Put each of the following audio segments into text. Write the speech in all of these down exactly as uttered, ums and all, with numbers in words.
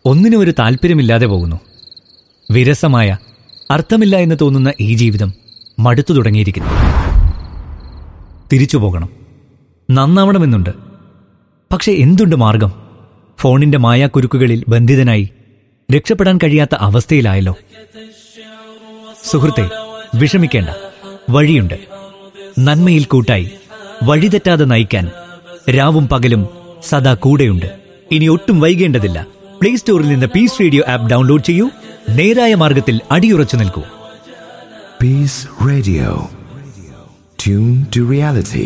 ഒന്നിനും ഒരു താല്പര്യമില്ലാതെ പോകുന്നു. വിരസമായ, അർത്ഥമില്ല എന്ന് തോന്നുന്ന ഈ ജീവിതം മടുത്തു തുടങ്ങിയിരിക്കുന്നു. തിരിച്ചു പോകണം, നന്നാവണമെന്നുണ്ട്. പക്ഷെ എന്തുണ്ട് മാർഗം? ഫോണിന്റെ മായാക്കുരുക്കുകളിൽ ബന്ധിതനായി രക്ഷപ്പെടാൻ കഴിയാത്ത അവസ്ഥയിലായല്ലോ. സുഹൃത്തെ, വിഷമിക്കേണ്ട, വഴിയുണ്ട്. നന്മയിൽ കൂട്ടായി, വഴിതെറ്റാതെ നയിക്കാൻ രാവും പകലും സദാ കൂടെയുണ്ട്. ഇനി ഒട്ടും വൈകേണ്ടതില്ല. പ്ലേ സ്റ്റോറിൽ നിന്ന് പീസ് റേഡിയോ ആപ്പ് ഡൗൺലോഡ് ചെയ്യൂ. നേരായ മാർഗത്തിൽ അടിയുറച്ചു നിൽക്കൂ. Piece radio, tune to reality.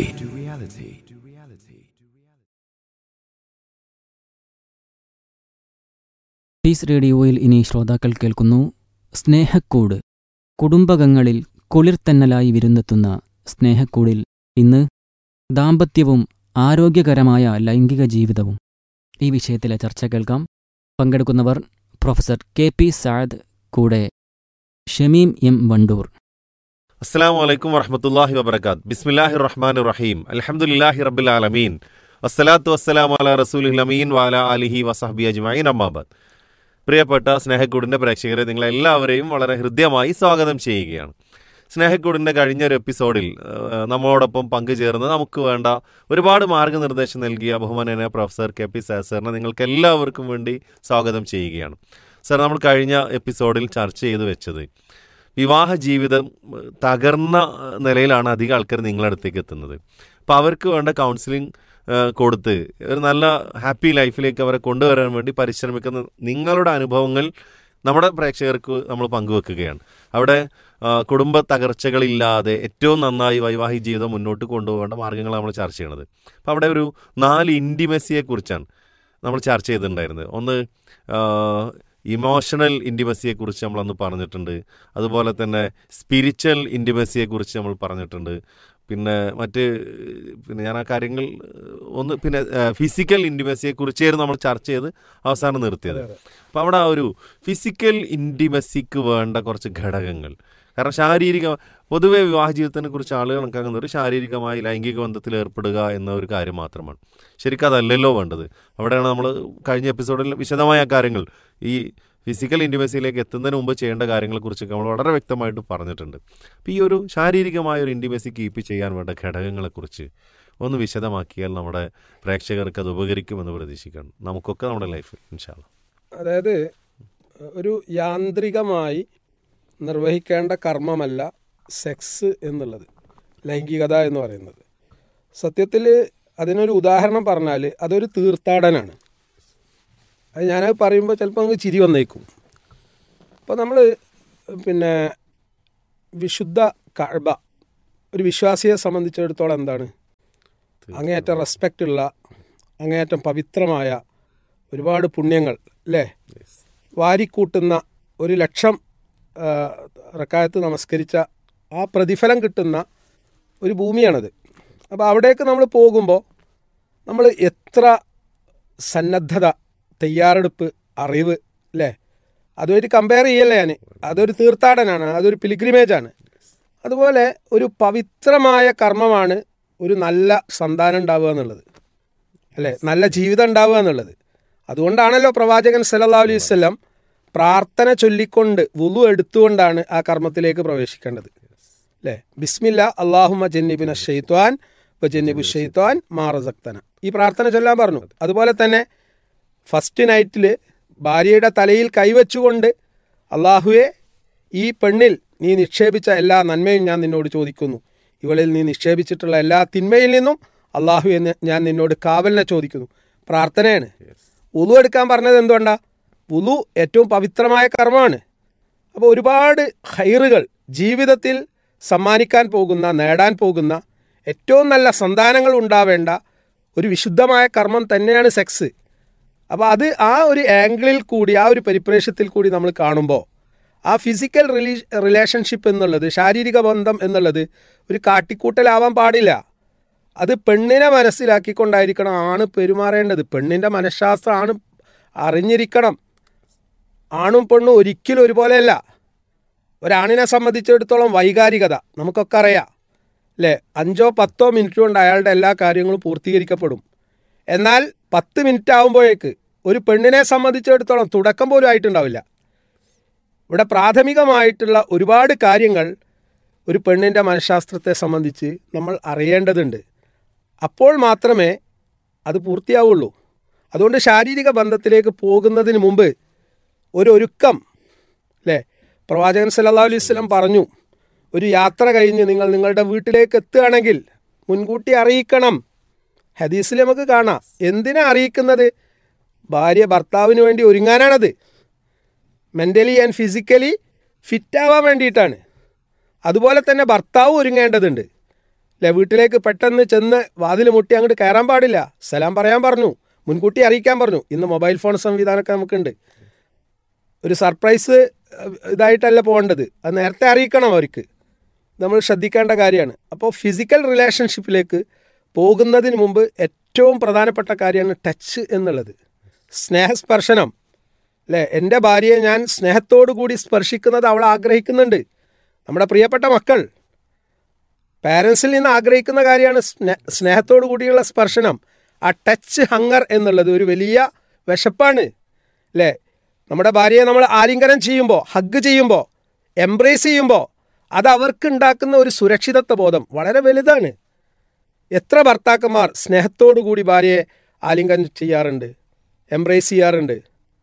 Piece റേഡിയോയിൽ ഇനി ശ്രോതാക്കൾ കേൾക്കുന്നു സ്നേഹക്കൂട്. കുടുംബകങ്ങളിൽ കുളിർത്തന്നലായി വിരുന്നെത്തുന്ന സ്നേഹക്കൂടിൽ ഇന്ന് ദാമ്പത്യവും ആരോഗ്യകരമായ ലൈംഗിക ജീവിതവും, ഈ വിഷയത്തിലെ ചർച്ച കേൾക്കാം. പങ്കെടുക്കുന്നവർ പ്രൊഫസർ കെ പി സഅദ്, കൂടെ ഷമീം എം വണ്ടൂർ. അസ്സലാമു അലൈക്കും വറഹ്മത്തുള്ളാഹി വബറകാത്ത്. ബിസ്മില്ലാഹിർ റഹ്മാനിർ റഹീം. അൽഹംദുലില്ലാഹി റബ്ബിൽ ആലമീൻ. വസ്സലാത്തു വസ്സലാമു അലാ റസൂലിൽ അമീൻ വഅലാ ആലിഹി വസഹ്ബിഹി അജ്മഈൻ. അമ്മാ ബഅദ്. പ്രിയപ്പെട്ട സ്നേഹക്കൂടിൻ്റെ പ്രേക്ഷകരെ, നിങ്ങളെല്ലാവരെയും വളരെ ഹൃദ്യമായി സ്വാഗതം ചെയ്യുകയാണ്. സ്നേഹക്കൂടിൻ്റെ കഴിഞ്ഞൊരു എപ്പിസോഡിൽ നമ്മളോടൊപ്പം പങ്കുചേർന്ന് നമുക്ക് വേണ്ട ഒരുപാട് മാർഗ്ഗനിർദ്ദേശം നൽകിയ ബഹുമാനനായ പ്രൊഫസർ കെ പി സഅദ് സാറിനെ നിങ്ങൾക്ക് എല്ലാവർക്കും വേണ്ടി സ്വാഗതം ചെയ്യുകയാണ്. സാർ, നമ്മൾ കഴിഞ്ഞ എപ്പിസോഡിൽ ചർച്ച ചെയ്തു വെച്ചത് വിവാഹ ജീവിതം തകർന്ന നിലയിലാണ് അധികം ആൾക്കാർ നിങ്ങളുടെ അടുത്തേക്ക് എത്തുന്നത്. അപ്പോൾ അവർക്ക് വേണ്ട കൗൺസിലിംഗ് കൊടുത്ത് ഒരു നല്ല ഹാപ്പി ലൈഫിലേക്ക് അവരെ കൊണ്ടുവരാൻ വേണ്ടി പരിശ്രമിക്കുന്ന നിങ്ങളുടെ അനുഭവങ്ങൾ നമ്മുടെ പ്രേക്ഷകർക്ക് നമ്മൾ പങ്കുവെക്കുകയാണ്. അവിടെ കുടുംബ തകർച്ചകളില്ലാതെ ഏറ്റവും നന്നായി വൈവാഹിക ജീവിതം മുന്നോട്ട് കൊണ്ടുപോകേണ്ട മാർഗ്ഗങ്ങൾ നമ്മൾ ചർച്ച ചെയ്യണത്. അപ്പോൾ അവിടെ ഒരു നാല് ഇൻറ്റിമസിയെക്കുറിച്ചാണ് നമ്മൾ ചർച്ച ചെയ്തിട്ടുണ്ടായിരുന്നത്. ഒന്ന്, ഇമോഷണൽ ഇൻറ്റിമസിയെക്കുറിച്ച് നമ്മളന്ന് പറഞ്ഞിട്ടുണ്ട്. അതുപോലെ തന്നെ സ്പിരിച്വൽ ഇൻറ്റിമസിയെക്കുറിച്ച് നമ്മൾ പറഞ്ഞിട്ടുണ്ട്. പിന്നെ മറ്റ് പിന്നെ ഞാൻ ആ കാര്യങ്ങൾ ഒന്ന് പിന്നെ ഫിസിക്കൽ ഇൻറ്റിമസിയെക്കുറിച്ചായിരുന്നു നമ്മൾ ചർച്ച ചെയ്ത് അവസാനം നിർത്തിയത്. അപ്പോൾ അവിടെ ആ ഒരു ഫിസിക്കൽ ഇൻറ്റിമസിക്ക് വേണ്ട കുറച്ച് ഘടകങ്ങൾ, കാരണം ശാരീരിക പൊതുവെ വിവാഹ ജീവിതത്തിനെ കുറിച്ച് ആളുകൾ കണക്കാക്കുന്ന ഒരു ശാരീരികമായി ലൈംഗിക ബന്ധത്തിൽ ഏർപ്പെടുക എന്ന ഒരു കാര്യം മാത്രമാണ്. ശരിക്കും അതല്ലല്ലോ വേണ്ടത്. അവിടെയാണ് നമ്മൾ കഴിഞ്ഞ എപ്പിസോഡിൽ വിശദമായ കാര്യങ്ങൾ ഈ ഫിസിക്കൽ ഇൻറ്റിമസിയിലേക്ക് എത്തുന്നതിന് മുമ്പ് ചെയ്യേണ്ട കാര്യങ്ങളെക്കുറിച്ചൊക്കെ നമ്മൾ വളരെ വ്യക്തമായിട്ട് പറഞ്ഞിട്ടുണ്ട്. അപ്പോൾ ഈ ഒരു ശാരീരികമായ ഒരു ഇൻറ്റിമസി കീപ്പ് ചെയ്യാൻ വേണ്ട ഘടകങ്ങളെക്കുറിച്ച് ഒന്ന് വിശദമാക്കിയാൽ നമ്മുടെ പ്രേക്ഷകർക്ക് അത് ഉപകരിക്കുമെന്ന് പ്രതീക്ഷിക്കണം, നമുക്കൊക്കെ നമ്മുടെ ലൈഫിൽ ഇൻഷാ അല്ലാഹ്. അതായത് ഒരു യാന്ത്രികമായി നിർവഹിക്കേണ്ട കർമ്മമല്ല സെക്സ് എന്നുള്ളത്, ലൈംഗികത എന്ന് പറയുന്നത്. സത്യത്തിൽ അതിനൊരു ഉദാഹരണം പറഞ്ഞാൽ അതൊരു തീർത്ഥാടനമാണ്. അത് ഞാനത് പറയുമ്പോൾ ചിലപ്പോൾ നമുക്ക് ചിരി വന്നേക്കും. അപ്പോൾ നമ്മൾ പിന്നെ വിശുദ്ധ കഅബ ഒരു വിശ്വാസിയെ സംബന്ധിച്ചിടത്തോളം എന്താണ്? അങ്ങേയറ്റം റെസ്പെക്റ്റ് ഉള്ള, അങ്ങേയറ്റം പവിത്രമായ ഒരുപാട് പുണ്യങ്ങൾ അല്ലേ വാരിക്കൂട്ടുന്ന, ഒരു ലക്ഷം റക്കായത്ത് നമസ്കരിച്ച ആ പ്രതിഫലം കിട്ടുന്ന ഒരു ഭൂമിയാണത്. അപ്പോൾ അവിടേക്ക് നമ്മൾ പോകുമ്പോൾ നമ്മൾ എത്ര സന്നദ്ധത, തയ്യാറെടുപ്പ്, അറിവ് അല്ലേ, അതുമായിട്ട് കമ്പയർ ചെയ്യല്ലേ ഞാൻ. അതൊരു തീർത്ഥാടനമാണ്, അതൊരു പിലിഗ്രിമേജാണ്. അതുപോലെ ഒരു പവിത്രമായ കർമ്മമാണ് ഒരു നല്ല സന്താനം ഉണ്ടാവുക എന്നുള്ളത് അല്ലേ, നല്ല ജീവിതം ഉണ്ടാവുക എന്നുള്ളത്. അതുകൊണ്ടാണല്ലോ പ്രവാചകൻ സല്ലല്ലാഹു അലൈഹി വസല്ലം പ്രാർത്ഥന ചൊല്ലിക്കൊണ്ട് വുളു എടുത്തുകൊണ്ടാണ് ആ കർമ്മത്തിലേക്ക് പ്രവേശിക്കേണ്ടത് അല്ലേ. ബിസ്മില്ല അല്ലാഹുമ്മ ജന്നിബിന ശൈത്വാൻ വ ജന്നിബു ശൈത്വാൻ മാ റസഖ്തന, ഈ പ്രാർത്ഥന ചൊല്ലാൻ പറഞ്ഞു. അതുപോലെ തന്നെ ഫസ്റ്റ് നൈറ്റിൽ ഭാര്യയുടെ തലയിൽ കൈവച്ചുകൊണ്ട് അള്ളാഹുവെ, ഈ പെണ്ണിൽ നീ നിക്ഷേപിച്ച എല്ലാ നന്മയും ഞാൻ നിന്നോട് ചോദിക്കുന്നു, ഇവളിൽ നീ നിക്ഷേപിച്ചിട്ടുള്ള എല്ലാ തിന്മയിൽ നിന്നും അള്ളാഹുവെ ഞാൻ നിന്നോട് കാവലിനെ ചോദിക്കുന്നു. പ്രാർത്ഥനയാണ്. വുളു എടുക്കാൻ പറഞ്ഞത് എന്തുകൊണ്ടാണ്? വുളു ഏറ്റവും പവിത്രമായ കർമ്മമാണ്. അപ്പോൾ ഒരുപാട് ഹൈറുകൾ ജീവിതത്തിൽ സമ്മാനിക്കാൻ പോകുന്ന, നേടാൻ പോകുന്ന, ഏറ്റവും നല്ല സന്താനങ്ങൾ ഉണ്ടാവേണ്ട ഒരു വിശുദ്ധമായ കർമ്മം തന്നെയാണ് സെക്സ്. അപ്പോൾ അത് ആ ഒരു ആംഗിളിൽ കൂടി, ആ ഒരു പരിപ്രേക്ഷ്യത്തിൽ കൂടി നമ്മൾ കാണുമ്പോൾ ആ ഫിസിക്കൽ റിലീ റിലേഷൻഷിപ്പ് എന്നുള്ളത്, ശാരീരിക ബന്ധം എന്നുള്ളത് ഒരു കാട്ടിക്കൂട്ടലാവാൻ പാടില്ല. അത് പെണ്ണിനെ മനസ്സിലാക്കിക്കൊണ്ടായിരിക്കണം ആണ് പെരുമാറേണ്ടത്. പെണ്ണിൻ്റെ മനഃശാസ്ത്രം ആണ് അറിഞ്ഞിരിക്കണം. ആണും പെണ്ണും ഒരിക്കലും ഒരുപോലെയല്ല. ഒരാണിനെ സംബന്ധിച്ചിടത്തോളം വൈകാരികത നമുക്കൊക്കെ അറിയാം അല്ലേ. അഞ്ചോ പത്തോ മിനിറ്റ് കൊണ്ട് അയാളുടെ എല്ലാ കാര്യങ്ങളും പൂർത്തീകരിക്കപ്പെടും. എന്നാൽ പത്ത് മിനിറ്റ് ആകുമ്പോഴേക്ക് ഒരു പെണ്ണിനെ സംബന്ധിച്ചിടത്തോളം തുടക്കം പോലും ആയിട്ടുണ്ടാവില്ല. ഇവിടെ പ്രാഥമികമായിട്ടുള്ള ഒരുപാട് കാര്യങ്ങൾ ഒരു പെണ്ണിൻ്റെ മനഃശാസ്ത്രത്തെ സംബന്ധിച്ച് നമ്മൾ അറിയേണ്ടതുണ്ട്. അപ്പോൾ മാത്രമേ അത് പൂർത്തിയാവുള്ളൂ. അതുകൊണ്ട് ശാരീരിക ബന്ധത്തിലേക്ക് പോകുന്നതിന് മുമ്പ് ഒരു ഒരുക്കം, അല്ലേ? പ്രവാചകൻ സല്ലല്ലാഹു അലൈഹി വസല്ലം പറഞ്ഞു, ഒരു യാത്ര കഴിഞ്ഞ് നിങ്ങൾ നിങ്ങളുടെ വീട്ടിലേക്ക് എത്തുകയാണെങ്കിൽ മുൻകൂട്ടി അറിയിക്കണം. ഹദീസിൽ നമുക്ക് കാണാം. എന്തിനാ അറിയിക്കുന്നത്? ഭാര്യ ഭർത്താവിന് വേണ്ടി ഒരുങ്ങാനാണത്. മെൻ്റലി ആൻഡ് ഫിസിക്കലി ഫിറ്റാവാൻ വേണ്ടിയിട്ടാണ്. അതുപോലെ തന്നെ ഭർത്താവ് ഒരുങ്ങേണ്ടതുണ്ട്, അല്ലേ? വീട്ടിലേക്ക് പെട്ടെന്ന് ചെന്ന് വാതിൽ മുട്ടി അങ്ങോട്ട് കയറാൻ പാടില്ല. സലാം പറയാൻ പറഞ്ഞു, മുൻകൂട്ടി അറിയിക്കാൻ പറഞ്ഞു. ഇന്ന് മൊബൈൽ ഫോൺ സംവിധാനമൊക്കെ നമുക്കുണ്ട്. ഒരു സർപ്രൈസ് ഇതായിട്ടല്ല പോകേണ്ടത്, അത് നേരത്തെ അറിയിക്കണം അവർക്ക്. നമ്മൾ ശ്രദ്ധിക്കേണ്ട കാര്യമാണ്. അപ്പോൾ ഫിസിക്കൽ റിലേഷൻഷിപ്പിലേക്ക് പോകുന്നതിന് മുമ്പ് ഏറ്റവും പ്രധാനപ്പെട്ട കാര്യമാണ് ടച്ച് എന്നുള്ളത്, സ്നേഹസ്പർശനം, അല്ലേ? എൻ്റെ ഭാര്യയെ ഞാൻ സ്നേഹത്തോടു കൂടി സ്പർശിക്കുന്നത് അവൾ ആഗ്രഹിക്കുന്നുണ്ട്. നമ്മുടെ പ്രിയപ്പെട്ട മക്കൾ പാരൻസിൽ നിന്ന് ആഗ്രഹിക്കുന്ന കാര്യമാണ് സ്നേ സ്നേഹത്തോടു കൂടിയുള്ള സ്പർശനം. ആ ടച്ച് ഹങ്ങർ എന്നുള്ളത് ഒരു വലിയ വിശപ്പാണ്, അല്ലേ? നമ്മുടെ ഭാര്യയെ നമ്മൾ ആലിംഗനം ചെയ്യുമ്പോൾ, ഹഗ് ചെയ്യുമ്പോൾ, എംബ്രേസ് ചെയ്യുമ്പോൾ അത് അവർക്ക് ഉണ്ടാക്കുന്ന ഒരു സുരക്ഷിതത്വ ബോധം വളരെ വലുതാണ്. എത്ര ഭർത്താക്കന്മാർ സ്നേഹത്തോടു കൂടി ഭാര്യയെ ആലിംഗനം ചെയ്യാറുണ്ട്, എംബ്രേസ് ചെയ്യാറുണ്ട്?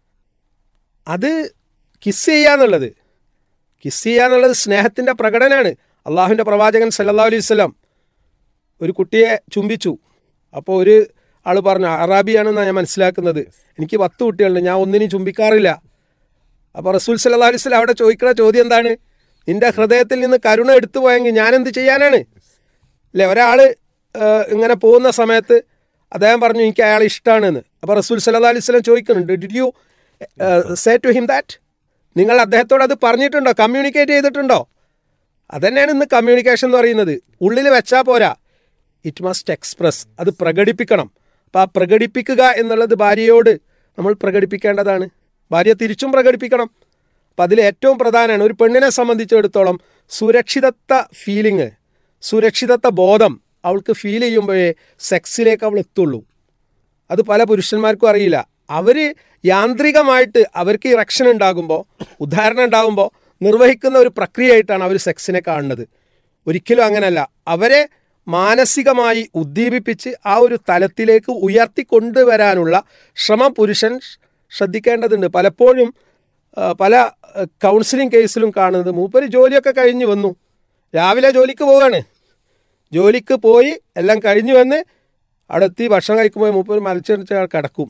അത് കിസ് ചെയ്യാന്നുള്ളത് കിസ് ചെയ്യാന്നുള്ളത് സ്നേഹത്തിൻ്റെ പ്രകടനമാണ്. അള്ളാഹുവിൻ്റെ പ്രവാചകൻ സല്ലല്ലാഹു അലൈഹി വസല്ലം ഒരു കുട്ടിയെ ചുംബിച്ചു. അപ്പോൾ ഒരു ആൾ പറഞ്ഞു, അറാബിയാണെന്നാണ് ഞാൻ മനസ്സിലാക്കുന്നത്, എനിക്ക് പത്ത് കുട്ടികളുണ്ട്, ഞാൻ ഒന്നിനും ചുംബിക്കാറില്ല. അപ്പോൾ റസൂൽ സല്ലല്ലാഹു അലൈഹി വസല്ലം അവിടെ ചോദിക്കുന്ന ചോദ്യം എന്താണ്? നിൻ്റെ ഹൃദയത്തിൽ നിന്ന് കരുണ എടുത്തു പോയെങ്കിൽ ഞാൻ എന്ത് ചെയ്യാനാണ്? അല്ലേ? ഒരാൾ ഇങ്ങനെ പോകുന്ന സമയത്ത് അദ്ദേഹം പറഞ്ഞു എനിക്ക് അയാളെ ഇഷ്ടമാണെന്ന്. അപ്പോൾ റസൂൽ സല്ലല്ലാഹു അലൈഹി വസല്ലം ചോദിക്കുന്നുണ്ട്, did you say to him that? നിങ്ങൾ അദ്ദേഹത്തോട് അത് പറഞ്ഞിട്ടുണ്ടോ, കമ്മ്യൂണിക്കേറ്റ് ചെയ്തിട്ടുണ്ടോ? അതന്നെയാണ് ഇന്ന് കമ്മ്യൂണിക്കേഷൻ എന്ന് പറയുന്നത്. ഉള്ളിൽ വെച്ചാൽ പോരാ, ഇറ്റ് മസ്റ്റ് എക്സ്പ്രസ്, അത് പ്രകടിപ്പിക്കണം. അപ്പോൾ ആ പ്രകടിപ്പിക്കുക എന്നുള്ളത് ഭാര്യയോട് നമ്മൾ പ്രകടിപ്പിക്കേണ്ടതാണ്. ഭാര്യ തിരിച്ചും പ്രകടിപ്പിക്കണം. അപ്പം അതിൽ ഏറ്റവും പ്രധാനമാണ് ഒരു പെണ്ണിനെ സംബന്ധിച്ചിടത്തോളം സുരക്ഷിതത്വ ഫീലിംഗ്, സുരക്ഷിതത്വ ബോധം അവൾക്ക് ഫീൽ ചെയ്യുമ്പോഴേ സെക്സിലേക്ക് അവൾ എത്തുള്ളൂ. അത് പല പുരുഷന്മാർക്കും അറിയില്ല. അവർ യാന്ത്രികമായിട്ട് അവർക്ക് ഇറക്ഷൻ ഉണ്ടാകുമ്പോൾ, ഉദാഹരണം ഉണ്ടാകുമ്പോൾ നിർവഹിക്കുന്ന ഒരു പ്രക്രിയയായിട്ടാണ് അവർ സെക്സിനെ കാണുന്നത്. ഒരിക്കലും അങ്ങനെയല്ല. അവരെ മാനസികമായി ഉദ്ദീപിപ്പിച്ച് ആ ഒരു തലത്തിലേക്ക് ഉയർത്തിക്കൊണ്ടുവരാനുള്ള ശ്രമം പുരുഷൻ ശ്രദ്ധിക്കേണ്ടതുണ്ട്. പലപ്പോഴും പല കൗൺസിലിംഗ് കേസിലും കാണുന്നത്, മൂപ്പര് ജോലിയൊക്കെ കഴിഞ്ഞ് വന്നു, രാവിലെ ജോലിക്ക് പോവുകയാണ്, ജോലിക്ക് പോയി എല്ലാം കഴിഞ്ഞ് വന്ന് അവിടെ എത്തി ഭക്ഷണം കഴിക്കുമ്പോൾ മൂപ്പര് മലച്ചടിച്ച് കിടക്കും.